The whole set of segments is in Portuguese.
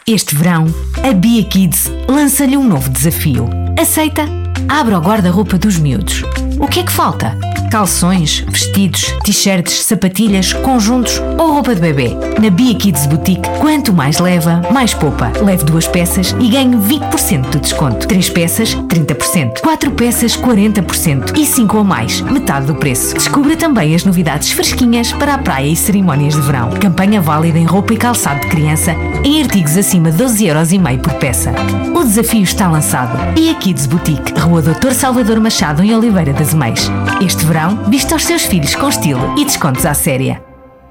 Este verão, a Bia Kids lança-lhe um novo desafio. Aceita? Abre o guarda-roupa dos miúdos. O que é que falta? Calções, vestidos, t-shirts, sapatilhas, conjuntos ou roupa de bebê? Na Bia Kids Boutique, quanto mais leva, mais poupa. Leve 2 peças e ganhe 20% de desconto. 3 peças, 30%. 4 peças, 40%. E 5 ou mais, metade do preço. Descubra também as novidades fresquinhas para a praia e cerimónias de verão. Campanha válida em roupa e calçado de criança, em artigos acima de 12,5€ por peça. O desafio está lançado. Bia Kids Boutique, Rua Dr. Salvador Machado, em Oliveira das Meias. Este verão, vista aos seus filhos com estilo e descontos à séria.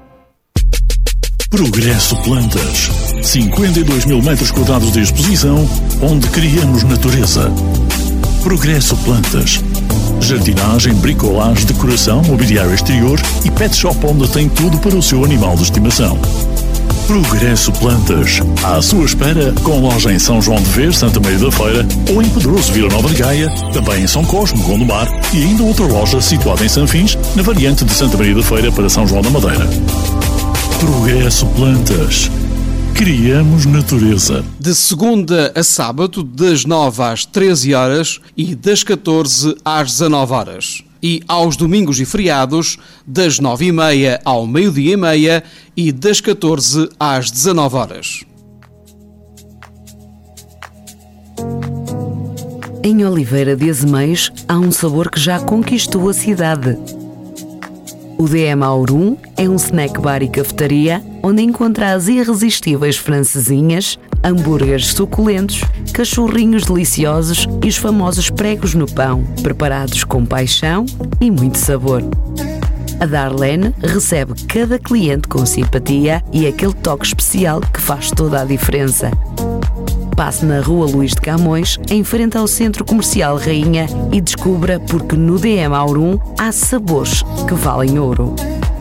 Progresso Plantas. 52 mil metros quadrados de exposição, onde criamos natureza. Progresso Plantas. Jardinagem, bricolagem, decoração, mobiliário exterior e pet shop onde tem tudo para o seu animal de estimação. Progresso Plantas. À sua espera, com loja em São João de Vez, Santa Maria da Feira, ou em Pedroso, Vila Nova de Gaia, também em São Cosme, Gondomar, e ainda outra loja situada em Sanfins, na variante de Santa Maria da Feira para São João da Madeira. Progresso Plantas. Criamos natureza. De segunda a sábado, das 9 às 13 horas e das 14 às 19 horas. E aos domingos e feriados, das 9h30 ao meio-dia e meia e das 14 às 19 horas. Em Oliveira de Azeméis há um sabor que já conquistou a cidade. O DM Aurum é um snack bar e cafetaria onde encontra as irresistíveis francesinhas, hambúrgueres suculentos, cachorrinhos deliciosos e os famosos pregos no pão, preparados com paixão e muito sabor. A Darlene recebe cada cliente com simpatia e aquele toque especial que faz toda a diferença. Passe na Rua Luís de Camões, em frente ao Centro Comercial Rainha, e descubra porque no DM Aurum há sabores que valem ouro.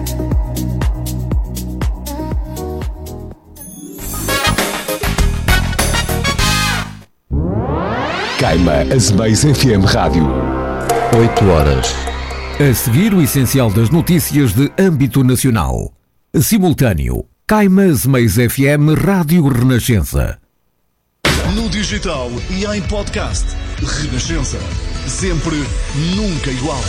Caima Azeméis FM Rádio. 8 horas. A seguir, o essencial das notícias de âmbito nacional. Simultâneo. Caima Azeméis FM Rádio Renascença. No digital e em podcast. Renascença. Sempre, nunca igual.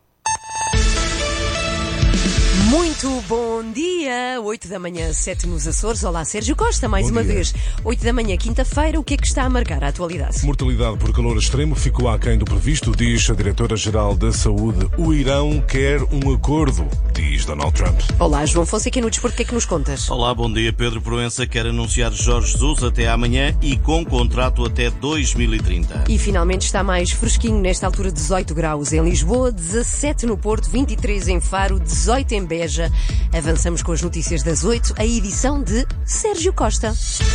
Muito bom dia! 8 da manhã, 7 nos Açores. Olá, Sérgio Costa, mais uma vez. 8 da manhã, quinta-feira, o que é que está a marcar a atualidade? Mortalidade por calor extremo ficou aquém do previsto, diz a Diretora-Geral da Saúde. O Irão quer um acordo, diz Donald Trump. Olá, João Fonseca no Desporto, o que é que nos contas? Olá, bom dia. Pedro Proença quer anunciar Jorge Jesus até amanhã e com contrato até 2030. E finalmente está mais fresquinho, nesta altura 18 graus em Lisboa, 17 no Porto, 23 em Faro, 18 em Beja. Avançamos com as notícias das 8, a edição de Sérgio Costa.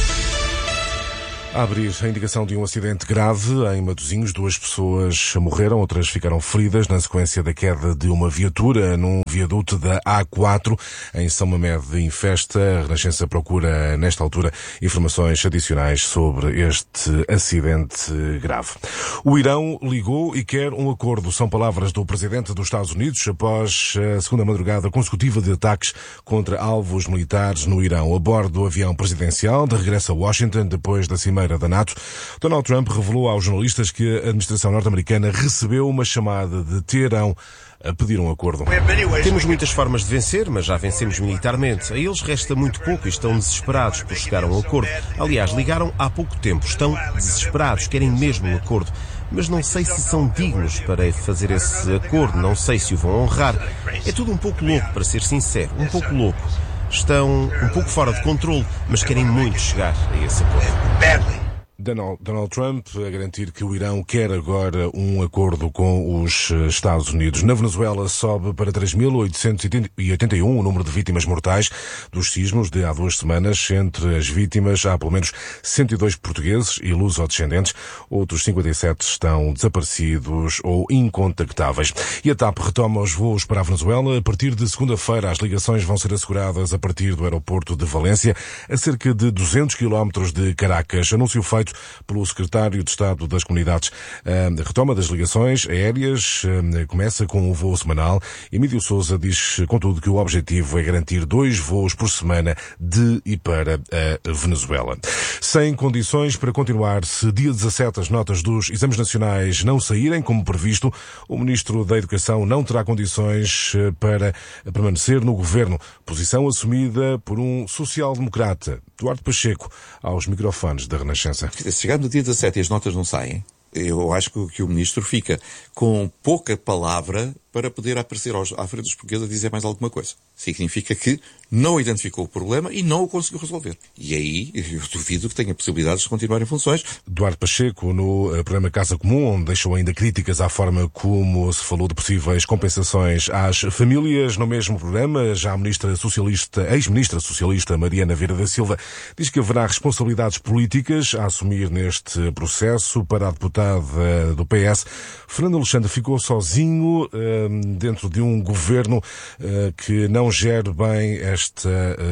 A abrir a indicação de um acidente grave em Matosinhos, 2 pessoas morreram, outras ficaram feridas na sequência da queda de uma viatura num viaduto da A4 em São Mamede em Festa. A Renascença procura, nesta altura, informações adicionais sobre este acidente grave. O Irão ligou e quer um acordo. São palavras do presidente dos Estados Unidos após a segunda madrugada consecutiva de ataques contra alvos militares no Irão. A bordo do avião presidencial, de regresso a Washington, depois da cimeira da NATO, Donald Trump revelou aos jornalistas que a administração norte-americana recebeu uma chamada de Teherão a pedir um acordo. Temos muitas formas de vencer, mas já vencemos militarmente. A eles resta muito pouco e estão desesperados por chegar a um acordo. Aliás, ligaram há pouco tempo. Estão desesperados, querem mesmo um acordo. Mas não sei se são dignos para fazer esse acordo, não sei se o vão honrar. É tudo um pouco louco, para ser sincero, um pouco louco. Estão um pouco fora de controle, mas querem muito chegar a esse acordo. Donald Trump a garantir que o Irão quer agora um acordo com os Estados Unidos. Na Venezuela sobe para 3.881 o número de vítimas mortais dos sismos de há 2 semanas. Entre as vítimas há pelo menos 102 portugueses e luso-descendentes. Outros 57 estão desaparecidos ou incontactáveis. E a TAP retoma os voos para a Venezuela. A partir de segunda-feira as ligações vão ser asseguradas a partir do aeroporto de Valência, a cerca de 200 km de Caracas. Anúncio feito pelo secretário de Estado das Comunidades. A retoma das ligações aéreas começa com um voo semanal. Emílio Sousa diz, contudo, que o objetivo é garantir 2 voos por semana de e para a Venezuela. Sem condições para continuar, se dia 17 as notas dos exames nacionais não saírem como previsto, o Ministro da Educação não terá condições para permanecer no governo. Posição assumida por um social-democrata, Duarte Pacheco, aos microfones da Renascença. Se chegar no dia 17 e as notas não saem, eu acho que o Ministro fica com pouca palavra para poder aparecer à frente dos portugueses a dizer mais alguma coisa. Significa que não identificou o problema e não o conseguiu resolver. E aí eu duvido que tenha possibilidades de continuar em funções. Duarte Pacheco, no programa Casa Comum, onde deixou ainda críticas à forma como se falou de possíveis compensações às famílias. No mesmo programa, já a ex-ministra socialista Mariana Vieira da Silva diz que haverá responsabilidades políticas a assumir neste processo. Para a deputada do PS, Fernando Alexandre ficou sozinho dentro de um governo que não gere bem esta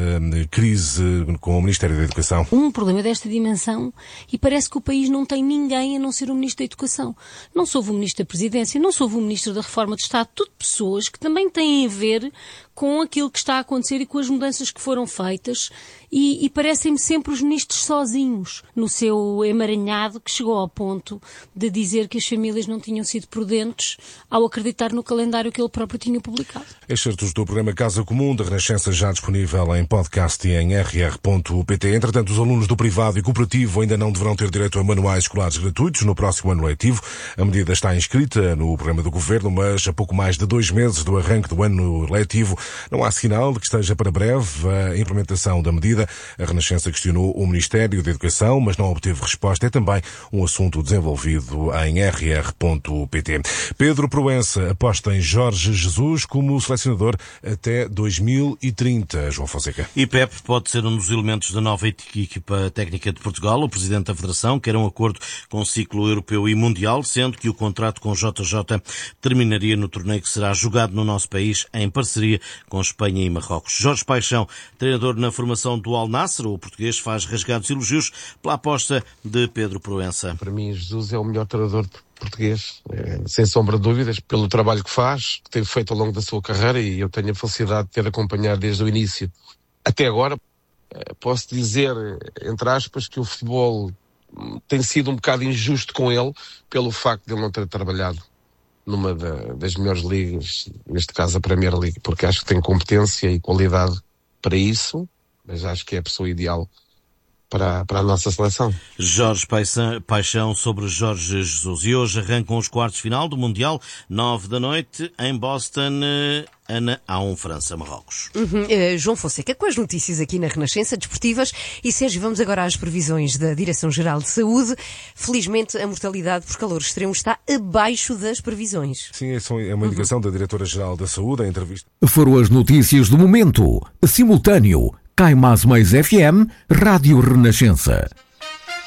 crise com o Ministério da Educação. Um problema desta dimensão, e parece que o país não tem ninguém a não ser o Ministro da Educação. Não sou o Ministro da Presidência, não sou o Ministro da Reforma de Estado, tudo pessoas que também têm a ver com aquilo que está a acontecer e com as mudanças que foram feitas, e parecem-me sempre os ministros sozinhos no seu emaranhado, que chegou ao ponto de dizer que as famílias não tinham sido prudentes ao acreditar no calendário que ele próprio tinha publicado. Excertos do programa Casa Comum da Renascença já disponível em podcast e em rr.pt. Entretanto, os alunos do privado e cooperativo ainda não deverão ter direito a manuais escolares gratuitos no próximo ano letivo. A medida está inscrita no programa do Governo, mas a pouco mais de 2 meses do arranque do ano letivo não há sinal de que esteja para breve a implementação da medida. A Renascença questionou o Ministério da Educação, mas não obteve resposta. É também um assunto desenvolvido em rr.pt. Pedro Proença aposta em Jorge Jesus como selecionador até 2030. João Fonseca. E Pepe pode ser um dos elementos da nova equipa técnica de Portugal. O Presidente da Federação quer um acordo com o ciclo europeu e mundial, sendo que o contrato com JJ terminaria no torneio que será jogado no nosso país em parceria com Espanha e Marrocos. Jorge Paixão, treinador na formação do Al Nassr, o português, faz rasgados elogios pela aposta de Pedro Proença. Para mim, Jesus é o melhor treinador português, sem sombra de dúvidas, pelo trabalho que faz, que tem feito ao longo da sua carreira, e eu tenho a felicidade de ter acompanhado desde o início até agora. Posso dizer, entre aspas, que o futebol tem sido um bocado injusto com ele pelo facto de ele não ter trabalhado numa das melhores ligas, neste caso a Premier League, porque acho que tem competência e qualidade para isso, mas acho que é a pessoa ideal para a nossa seleção. Jorge Paixão sobre Jorge Jesus. E hoje arrancam os quartos de final do Mundial, 9 da noite, em Boston, Ana A1, França-Marrocos. João Fonseca, com as notícias aqui na Renascença Desportivas. E Sérgio, vamos agora às previsões da Direção-Geral de Saúde. Felizmente, a mortalidade por calor extremo está abaixo das previsões. Sim, é uma indicação da Diretora-Geral da Saúde, em entrevista. Foram as notícias do momento. Simultâneo. Caimás Mais FM, Rádio Renascença.